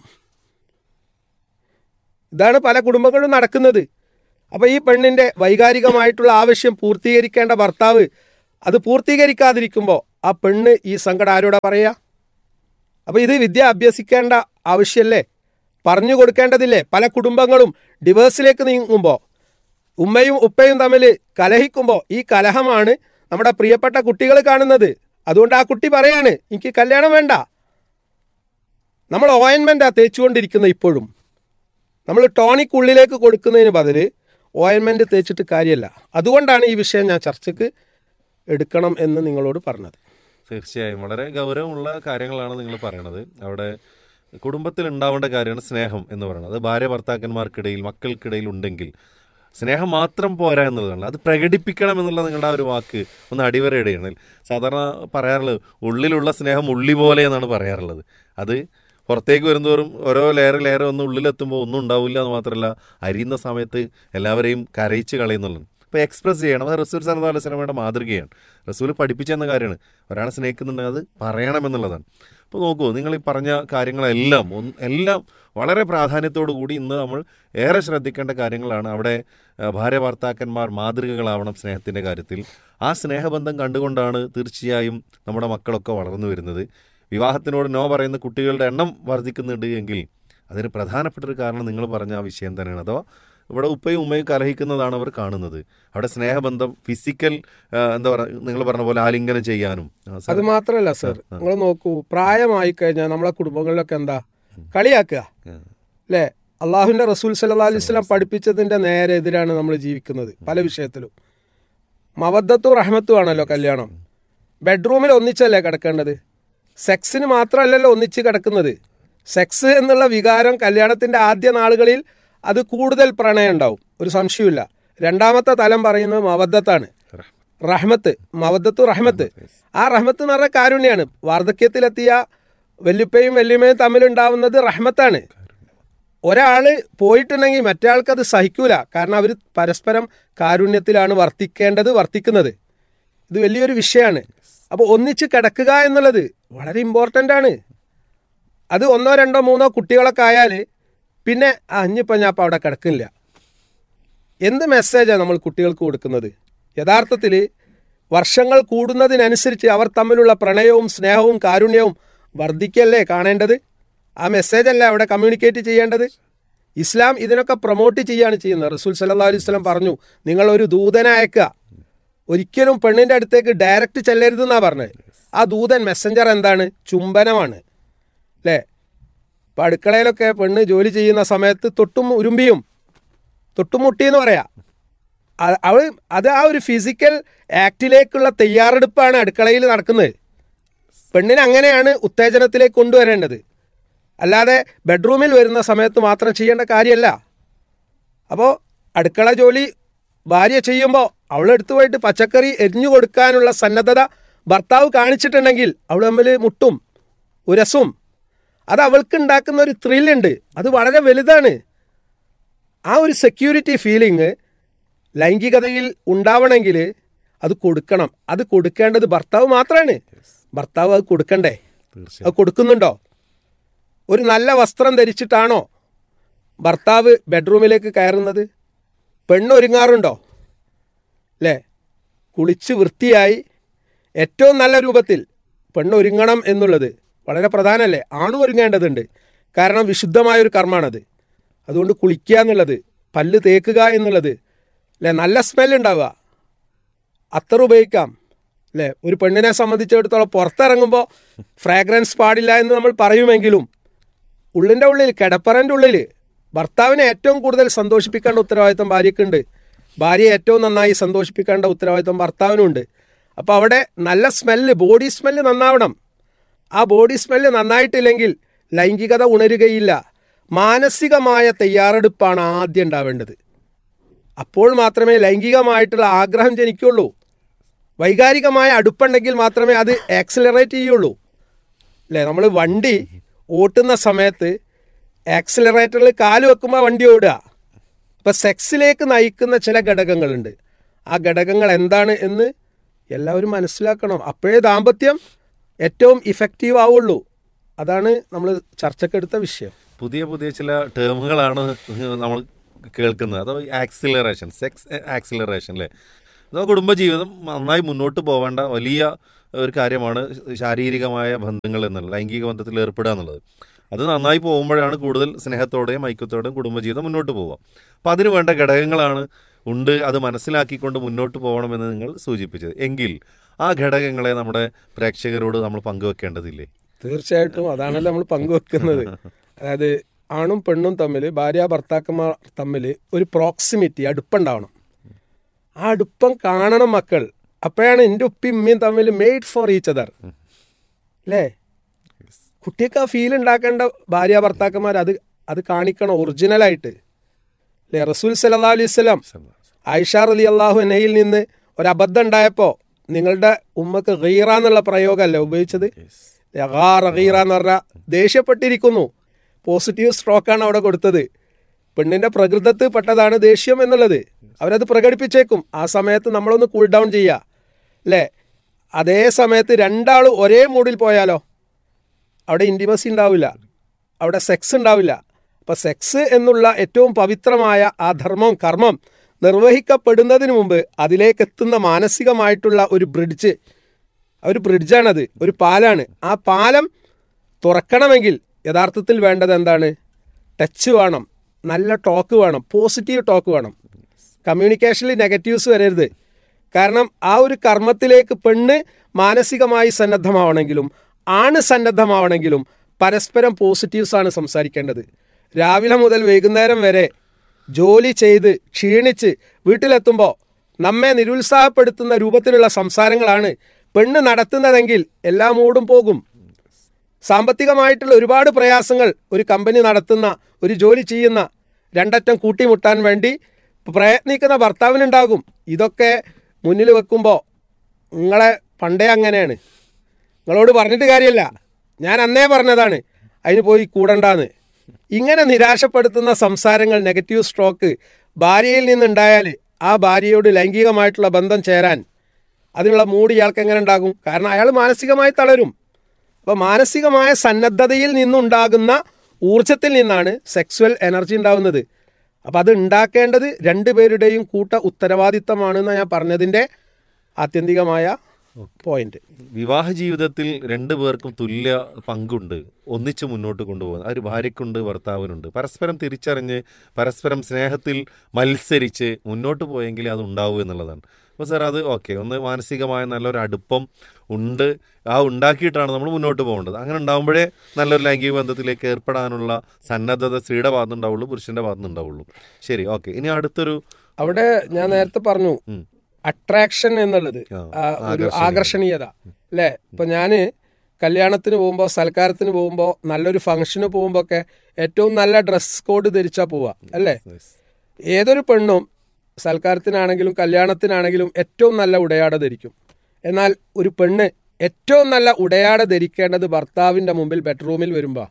ഇതാണ് പല കുടുംബങ്ങളിലും നടക്കുന്നത്. അപ്പോൾ ഈ പെണ്ണിൻ്റെ വൈകാരികമായിട്ടുള്ള ആവശ്യം പൂർത്തീകരിക്കേണ്ട ഭർത്താവ് അത് പൂർത്തീകരിക്കാതിരിക്കുമ്പോൾ ആ പെണ്ണ് ഈ സങ്കടം ആരോടാ പറയുക? അപ്പോൾ ഇത് വിദ്യ അഭ്യസിക്കേണ്ട ആവശ്യമല്ലേ? പറഞ്ഞു കൊടുക്കേണ്ടതില്ലേ? പല കുടുംബങ്ങളും ഡിവേഴ്സിലേക്ക് നീങ്ങുമ്പോൾ, ഉമ്മയും ഉപ്പയും തമ്മിൽ കലഹിക്കുമ്പോൾ ഈ കലഹമാണ് നമ്മുടെ പ്രിയപ്പെട്ട കുട്ടികൾ കാണുന്നത്. അതുകൊണ്ട് ആ കുട്ടി പറയാണ് എനിക്ക് കല്യാണം വേണ്ട. നമ്മൾ ഓയിൻമെൻറ്റാണ് തേച്ചുകൊണ്ടിരിക്കുന്നത്. ഇപ്പോഴും നമ്മൾ ടോണിക് ഉള്ളിലേക്ക് കൊടുക്കുന്നതിന് ബദൽ ഓയിൻമെൻറ്റ് തേച്ചിട്ട് കാര്യമല്ല. അതുകൊണ്ടാണ് ഈ വിഷയം ഞാൻ ചർച്ചയ്ക്ക് എടുക്കണം എന്ന് നിങ്ങളോട് പറഞ്ഞത്. തീർച്ചയായും വളരെ ഗൗരവമുള്ള കാര്യങ്ങളാണ് നിങ്ങൾ പറയണത്. അവിടെ കുടുംബത്തിൽ ഉണ്ടാവേണ്ട കാര്യമാണ് സ്നേഹം എന്ന് പറയുന്നത്. അത് ഭാര്യ ഭർത്താക്കന്മാർക്കിടയിൽ, മക്കൾക്കിടയിൽ ഉണ്ടെങ്കിൽ സ്നേഹം മാത്രം പോരാ എന്നുള്ളതാണ്. അത് പ്രകടിപ്പിക്കണം എന്നുള്ള നിങ്ങളുടെ ആ ഒരു വാക്ക് ഒന്ന് അടിവരയിടുകയാണ്. സാധാരണ പറയാറുള്ളത് ഉള്ളിലുള്ള സ്നേഹം ഉള്ളി പോലെ എന്നാണ് പറയാറുള്ളത്. അത് പുറത്തേക്ക് വരുന്നതോറും ഓരോ ലെയർ ലെയർ ഒന്ന് ഉള്ളിലെത്തുമ്പോൾ ഒന്നും ഉണ്ടാവില്ല എന്ന് മാത്രമല്ല, അരിയുന്ന സമയത്ത് എല്ലാവരെയും കരയിച്ച് കളയുന്നുള്ളത്. ഇപ്പോൾ എക്സ്പ്രസ് ചെയ്യണം. അത് റസൂൽ സല്ലല്ലാഹു അലൈഹി വസല്ലമയുടെ മാതൃകയാണ്. റസൂൽ പഠിപ്പിച്ചെന്ന കാര്യമാണ്. ഒരാളെ സ്നേഹിക്കുന്നുണ്ടെങ്കിൽ അത് പറയണമെന്നുള്ളതാണ്. അപ്പോൾ നോക്കൂ, നിങ്ങൾ ഈ പറഞ്ഞ കാര്യങ്ങളെല്ലാം ഒന്ന് എല്ലാം വളരെ പ്രാധാന്യത്തോടു കൂടി ഇന്ന് നമ്മൾ ഏറെ ശ്രദ്ധിക്കേണ്ട കാര്യങ്ങളാണ്. അവിടെ ഭാര്യ ഭർത്താക്കന്മാർ മാതൃകകളാവണം സ്നേഹത്തിൻ്റെ കാര്യത്തിൽ. ആ സ്നേഹബന്ധം കണ്ടുകൊണ്ടാണ് തീർച്ചയായും നമ്മുടെ മക്കളൊക്കെ വളർന്നു വരുന്നത്. വിവാഹത്തിനോട് നോ പറയുന്ന കുട്ടികളുടെ എണ്ണം വർദ്ധിക്കുന്നുണ്ട് എങ്കിൽ അതിന് പ്രധാനപ്പെട്ടൊരു കാരണം നിങ്ങൾ പറഞ്ഞ ആ വിഷയം തന്നെയാണ്. അഥവാ ഇവിടെ ഉപ്പയും ഉമ്മയും കലഹിക്കുന്നതാണ് അവർ കാണുന്നത്. അവിടെ സ്നേഹബന്ധം ഫിസിക്കൽ എന്താ പറയുക, നിങ്ങൾ പറഞ്ഞ പോലെ ആലിംഗനം ചെയ്യാനും. അത് മാത്രമല്ല സർ, നിങ്ങൾ നോക്കൂ, പ്രായമായി കഴിഞ്ഞാൽ നമ്മളെ കുടുംബങ്ങളിലൊക്കെ എന്താ കളിയാക്കുക, അല്ലേ? അള്ളാഹുവിൻ്റെ റസൂൽ സല്ലല്ലാഹു അലൈഹി വസല്ലം പഠിപ്പിച്ചതിൻ്റെ നേരെ എതിരാണ് നമ്മൾ ജീവിക്കുന്നത് പല വിഷയത്തിലും. മവദ്ദത്തും റഹ്മത്തും ആണല്ലോ കല്യാണം. ബെഡ്റൂമിൽ ഒന്നിച്ചല്ലേ കിടക്കേണ്ടത്? സെക്സിന് മാത്രമല്ലല്ലോ ഒന്നിച്ച് കിടക്കുന്നത്. സെക്സ് എന്നുള്ള വികാരം കല്യാണത്തിൻ്റെ ആദ്യ നാളുകളിൽ അത് കൂടുതൽ പ്രണയം ഉണ്ടാവും, ഒരു സംശയമില്ല. രണ്ടാമത്തെ തലം പറയുന്നത് മവദ്ദത്താണ്, റഹ്മത്ത്, മവദ്ദത്തു റഹ്മത്ത്. ആ റഹ്മത്ത് എന്ന് പറഞ്ഞാൽ കാരുണ്യാണ്. വാർദ്ധക്യത്തിലെത്തിയ വല്യുപ്പയും വല്യമ്മയും തമ്മിലുണ്ടാവുന്നത് റഹ്മത്താണ്. ഒരാൾ പോയിട്ടുണ്ടെങ്കിൽ മറ്റേ ആൾക്കത് സഹിക്കൂല, കാരണം അവർ പരസ്പരം കാരുണ്യത്തിലാണ് വർത്തിക്കേണ്ടത്, വർത്തിക്കുന്നത്. ഇത് വലിയൊരു വിഷയമാണ്. അപ്പോൾ ഒന്നിച്ച് കിടക്കുക എന്നുള്ളത് വളരെ ഇമ്പോർട്ടൻ്റ് ആണ്. അത് ഒന്നോ രണ്ടോ മൂന്നോ കുട്ടികളൊക്കെ ആയാൽ പിന്നെ അഞ്ഞിപ്പോൾ ഞാൻ അപ്പോൾ അവിടെ കിടക്കില്ല. എന്ത് മെസ്സേജാണ് നമ്മൾ കുട്ടികൾക്ക് കൊടുക്കുന്നത്? യഥാർത്ഥത്തിൽ വർഷങ്ങൾ കൂടുന്നതിനനുസരിച്ച് അവർ തമ്മിലുള്ള പ്രണയവും സ്നേഹവും കാരുണ്യവും വർദ്ധിക്കല്ലേ കാണേണ്ടത്? ആ മെസ്സേജല്ലേ അവിടെ കമ്മ്യൂണിക്കേറ്റ് ചെയ്യേണ്ടത്? ഇസ്ലാം ഇതിനൊക്കെ പ്രൊമോട്ട് ചെയ്യുകയാണ് ചെയ്യുന്നത്. റസൂൽ സല്ലല്ലാഹു അലൈഹി വസല്ലം പറഞ്ഞു, നിങ്ങളൊരു ദൂതനെ അയക്കുക, ഒരിക്കലും പെണ്ണിൻ്റെ അടുത്തേക്ക് ഡയറക്റ്റ് ചെല്ലരുതെന്നാണ് പറഞ്ഞത്. ആ ദൂതൻ മെസ്സഞ്ചർ എന്താണ്? ചുംബനമാണ്, അല്ലേ? ഇപ്പം അടുക്കളയിലൊക്കെ പെണ്ണ് ജോലി ചെയ്യുന്ന സമയത്ത് തൊട്ടും ഉരുമ്പിയും തൊട്ടും മുട്ടി എന്ന് പറയാം. അവൾ അത് ആ ഒരു ഫിസിക്കൽ ആക്റ്റിലേക്കുള്ള തയ്യാറെടുപ്പാണ് അടുക്കളയിൽ നടക്കുന്നത്. പെണ്ണിനെ അങ്ങനെയാണ് ഉത്തേജനത്തിലേക്ക് കൊണ്ടുവരേണ്ടത്, അല്ലാതെ ബെഡ്റൂമിൽ വരുന്ന സമയത്ത് മാത്രം ചെയ്യേണ്ട കാര്യമല്ല. അപ്പോൾ അടുക്കള ജോലി ഭാര്യ ചെയ്യുമ്പോൾ അവളെടുത്തു പോയിട്ട് പച്ചക്കറി എരിഞ്ഞു കൊടുക്കാനുള്ള സന്നദ്ധത ഭർത്താവ് കാണിച്ചിട്ടുണ്ടെങ്കിൽ അവൾ തമ്മിൽ മുട്ടും ഉരസും. അത് അവൾക്ക് ഉണ്ടാക്കുന്ന ഒരു ത്രില്ലുണ്ട്, അത് വളരെ വലുതാണ്. ആ ഒരു സെക്യൂരിറ്റി ഫീലിംഗ് ലൈംഗികതയിൽ ഉണ്ടാവണമെങ്കിൽ അത് കൊടുക്കണം. അത് കൊടുക്കേണ്ടത് ഭർത്താവ് മാത്രമാണ്. ഭർത്താവ് അത് കൊടുക്കണ്ടേ? അത് കൊടുക്കുന്നുണ്ടോ? ഒരു നല്ല വസ്ത്രം ധരിച്ചിട്ടാണോ ഭർത്താവ് ബെഡ്റൂമിലേക്ക് കയറുന്നത്? പെണ്ണൊരുങ്ങാറുണ്ടോ? അല്ലേ? കുളിച്ച് വൃത്തിയായി ഏറ്റവും നല്ല രൂപത്തിൽ പെണ്ണൊരുങ്ങണം എന്നുള്ളത് വളരെ പ്രധാനമല്ലേ? ആണും ഒരുങ്ങേണ്ടതുണ്ട്, കാരണം വിശുദ്ധമായൊരു കർമ്മമാണത്. അതുകൊണ്ട് കുളിക്കുക എന്നുള്ളത്, പല്ല് തേക്കുക എന്നുള്ളത്, അല്ലേ, നല്ല സ്മെല്ലുണ്ടാവുക, അത്തർ ഉപയോഗിക്കാം, അല്ലേ? ഒരു പെണ്ണിനെ സംബന്ധിച്ചിടത്തോളം പുറത്തിറങ്ങുമ്പോൾ ഫ്രാഗ്രൻസ് പാടില്ല എന്ന് നമ്മൾ പറയുമെങ്കിലും ഉള്ളിൻ്റെ ഉള്ളിൽ, കിടപ്പറൻ്റെ ഉള്ളിൽ ഭർത്താവിനെ ഏറ്റവും കൂടുതൽ സന്തോഷിപ്പിക്കേണ്ട ഉത്തരവാദിത്വം ഭാര്യയ്ക്കുണ്ട്. ഭാര്യയെ ഏറ്റവും നന്നായി സന്തോഷിപ്പിക്കേണ്ട ഉത്തരവാദിത്വം ഭർത്താവിനുണ്ട്. അപ്പോൾ അവിടെ നല്ല സ്മെല്ല്, ബോഡി സ്മെല്ല് നന്നാവണം. ആ ബോഡി സ്മെല്ല് നന്നായിട്ടില്ലെങ്കിൽ ലൈംഗികത ഉണരുകയില്ല. മാനസികമായ തയ്യാറെടുപ്പാണ് ആദ്യം ഉണ്ടാവേണ്ടത്. അപ്പോൾ മാത്രമേ ലൈംഗികമായിട്ടുള്ള ആഗ്രഹം ജനിക്കുള്ളൂ. വൈകാരികമായ അടുപ്പുണ്ടെങ്കിൽ മാത്രമേ അത് ആക്സിലറേറ്റ് ചെയ്യുള്ളൂ, അല്ലേ? നമ്മൾ വണ്ടി ഓട്ടുന്ന സമയത്ത് ആക്സിലറേറ്ററിൽ കാല് വെക്കുമ്പോൾ വണ്ടി ഓടുക. ഇപ്പം സെക്സിലേക്ക് നയിക്കുന്ന ചില ഘടകങ്ങളുണ്ട്. ആ ഘടകങ്ങൾ എന്താണ് എന്ന് എല്ലാവരും മനസ്സിലാക്കണം. അപ്പോഴേ ദാമ്പത്യം ഏറ്റവും ഇഫക്റ്റീവ് ആവുള്ളൂ. അതാണ് നമ്മൾ ചർച്ചക്കെടുത്ത വിഷയം. പുതിയ പുതിയ ചില ടേമുകളാണ് നമ്മൾ കേൾക്കുന്നത്. അതോ ആക്സിലറേഷൻ, സെക്സ് ആക്സിലറേഷൻ, അല്ലേ? അതോ കുടുംബജീവിതം നന്നായി മുന്നോട്ട് പോവേണ്ട വലിയ ഒരു കാര്യമാണ് ശാരീരികമായ ബന്ധങ്ങൾ എന്നുള്ളത്, ലൈംഗിക ബന്ധത്തിൽ ഏർപ്പെടുക എന്നുള്ളത്. അത് നന്നായി പോകുമ്പോഴാണ് കൂടുതൽ സ്നേഹത്തോടെയും ഐക്യത്തോടെയും കുടുംബജീവിതം മുന്നോട്ട് പോവുക. അപ്പോൾ അതിന് വേണ്ട ഘടകങ്ങളാണ് ഉണ്ട്, അത് മനസ്സിലാക്കിക്കൊണ്ട് മുന്നോട്ട് പോകണമെന്ന് നിങ്ങൾ സൂചിപ്പിച്ചത്. എങ്കിൽ ആ ഘടകങ്ങളെ നമ്മുടെ പ്രേക്ഷകരോട് നമ്മൾ പങ്കുവെക്കേണ്ടതില്ലേ? തീർച്ചയായിട്ടും അതാണല്ലോ നമ്മൾ പങ്കുവെക്കുന്നത്. അതായത് ആണും പെണ്ണും തമ്മിൽ, ഭാര്യ ഭർത്താക്കന്മാർ തമ്മിൽ ഒരു പ്രോക്സിമിറ്റി, അടുപ്പുണ്ടാവണം. ആ അടുപ്പം കാണണം മക്കൾ. അപ്പോഴാണ് എൻ്റെ ഉപ്പയും ഉമ്മയും തമ്മിൽ മെയ്ഡ് ഫോർ ഈച്ച് അതർ, അല്ലേ? കുട്ടിക്ക് ആ ഫീൽ ഉണ്ടാക്കേണ്ട ഭാര്യ ഭർത്താക്കന്മാർ അത് അത് കാണിക്കണം ഒറിജിനലായിട്ട്, അല്ലേ? റസൂൽ സല്ലല്ലാഹു അലൈഹി വസല്ലം ആയിഷ റളിയല്ലാഹു അൻഹയിൽ നിന്ന് ഒരു അബദ്ധം ഉണ്ടായപ്പോൾ നിങ്ങളുടെ ഉമ്മക്ക് ഗീറ എന്നുള്ള പ്രയോഗമല്ലേ ഉപയോഗിച്ചത്? ഗീറ എന്ന് പറഞ്ഞാൽ ദേഷ്യപ്പെട്ടിരിക്കുന്നു. പോസിറ്റീവ് സ്ട്രോക്കാണ് അവിടെ കൊടുത്തത്. പെണ്ണിൻ്റെ പ്രകൃതത്തിൽ പെട്ടതാണ് ദേഷ്യം എന്നുള്ളത്. അവരത് പ്രകടിപ്പിച്ചേക്കും. ആ സമയത്ത് നമ്മളൊന്ന് കൂൾ ഡൗൺ ചെയ്യുക, അല്ലേ? അതേ സമയത്ത് രണ്ടാൾ ഒരേ മൂഡിൽ പോയാലോ അവിടെ ഇൻറ്റിമസി ഉണ്ടാവില്ല, അവിടെ സെക്സ് ഉണ്ടാവില്ല. അപ്പോൾ സെക്സ് എന്നുള്ള ഏറ്റവും പവിത്രമായ ആ ധർമ്മം, കർമ്മം നിർവഹിക്കപ്പെടുന്നതിന് മുമ്പ് അതിലേക്ക് എത്തുന്ന മാനസികമായിട്ടുള്ള ഒരു ബ്രിഡ്ജ്, ഒരു ബ്രിഡ്ജാണത്, ഒരു പാലാണ്. ആ പാലം തുറക്കണമെങ്കിൽ യഥാർത്ഥത്തിൽ വേണ്ടത് എന്താണ്? ടച്ച് വേണം, നല്ല ടോക്ക് വേണം, പോസിറ്റീവ് ടോക്ക് വേണം. കമ്മ്യൂണിക്കേഷനിൽ നെഗറ്റീവ്സ് വരരുത്. കാരണം ആ ഒരു കർമ്മത്തിലേക്ക് പെണ്ണ് മാനസികമായി സന്നദ്ധമാവണമെങ്കിലും ആണ് സന്നദ്ധമാവണമെങ്കിലും പരസ്പരം പോസിറ്റീവ്സാണ് സംസാരിക്കേണ്ടത്. രാവിലെ മുതൽ വൈകുന്നേരം വരെ ജോലി ചെയ്ത് ക്ഷീണിച്ച് വീട്ടിലെത്തുമ്പോൾ നമ്മെ നിരുത്സാഹപ്പെടുത്തുന്ന രൂപത്തിലുള്ള സംസാരങ്ങളാണ് പെണ്ണ് നടത്തുന്നതെങ്കിൽ എല്ലാ മൂടും പോകും. സാമ്പത്തികമായിട്ടുള്ള ഒരുപാട് പ്രയാസങ്ങൾ ഒരു കമ്പനി നടത്തുന്ന, ഒരു ജോലി ചെയ്യുന്ന, രണ്ടറ്റം കൂട്ടിമുട്ടാൻ വേണ്ടി പ്രയത്നിക്കുന്ന ഭർത്താവിനുണ്ടാകും. ഇതൊക്കെ മുന്നിൽ വെക്കുമ്പോൾ നിങ്ങളെ പണ്ടേ അങ്ങനെയാണ്, നിങ്ങളോട് പറഞ്ഞിട്ട് കാര്യമില്ല, ഞാൻ അന്നേ പറഞ്ഞതാണ് അതിന് പോയി കൂടണ്ടാന്ന്. ഇങ്ങനെ നിരാശപ്പെടുത്തുന്ന സംസാരങ്ങൾ, നെഗറ്റീവ് സ്ട്രോക്ക് ഭാര്യയിൽ നിന്നുണ്ടായാൽ ആ ഭാര്യയോട് ലൈംഗികമായിട്ടുള്ള ബന്ധം ചേരാൻ അതിനുള്ള മൂഡ് ഇയാൾക്ക് എങ്ങനെ ഉണ്ടാകും? കാരണം അയാൾ മാനസികമായി തളരും. അപ്പോൾ മാനസികമായ സന്നദ്ധതയിൽ നിന്നുണ്ടാകുന്ന ഊർജത്തിൽ നിന്നാണ് സെക്സ്വൽ എനർജി ഉണ്ടാകുന്നത്. അപ്പോൾ അത് ഉണ്ടാക്കേണ്ടത് രണ്ടുപേരുടെയും കൂട്ട ഉത്തരവാദിത്തമാണെന്ന് ഞാൻ പറഞ്ഞതിൻ്റെ ആത്യന്തികമായ പോയിന്റ്. വിവാഹ ജീവിതത്തിൽ രണ്ടു പേർക്കും തുല്യ പങ്കുണ്ട്, ഒന്നിച്ച് മുന്നോട്ട് കൊണ്ടുപോകുന്നത്. ആ ഒരു ഭാര്യയ്ക്കുണ്ട്, ഭർത്താവിനുണ്ട്. പരസ്പരം തിരിച്ചറിഞ്ഞ് പരസ്പരം സ്നേഹത്തിൽ മത്സരിച്ച് മുന്നോട്ട് പോയെങ്കിൽ അത് ഉണ്ടാവൂ എന്നുള്ളതാണ്. അപ്പോൾ സാർ അത് ഓക്കെ, ഒന്ന് മാനസികമായ നല്ലൊരു അടുപ്പം ഉണ്ട്, ആ ഉണ്ടാക്കിയിട്ടാണ് നമ്മൾ മുന്നോട്ട് പോകേണ്ടത്. അങ്ങനെ ഉണ്ടാകുമ്പോഴേ നല്ലൊരു ലൈംഗിക ബന്ധത്തിലേക്ക് ഏർപ്പെടാനുള്ള സന്നദ്ധത സ്ത്രീയുടെ ഭാഗത്ത് ഉണ്ടാവുള്ളൂ, പുരുഷൻ്റെ ഭാഗത്ത് ഉണ്ടാവുള്ളൂ. ശരി, ഓക്കെ. ഇനി അടുത്തൊരു, അവിടെ ഞാൻ നേരത്തെ പറഞ്ഞു അട്രാക്ഷൻ എന്നുള്ളത്, ഒരു ആകർഷണീയത അല്ലേ. ഇപ്പം ഞാൻ കല്യാണത്തിന് പോകുമ്പോൾ, സൽക്കാരത്തിന് പോകുമ്പോൾ, നല്ലൊരു ഫംഗ്ഷന് പോകുമ്പോൾ ഒക്കെ ഏറ്റവും നല്ല ഡ്രസ് കോഡ് ധരിച്ചാൽ പോവുക അല്ലേ. ഏതൊരു പെണ്ണും സൽക്കാരത്തിനാണെങ്കിലും കല്യാണത്തിനാണെങ്കിലും ഏറ്റവും നല്ല ഉടയാട ധരിക്കും. എന്നാൽ ഒരു പെണ്ണ് ഏറ്റവും നല്ല ഉടയാട ധരിക്കേണ്ടത് ഭർത്താവിൻ്റെ മുമ്പിൽ ബെഡ്റൂമിൽ വരുമ്പോൾ.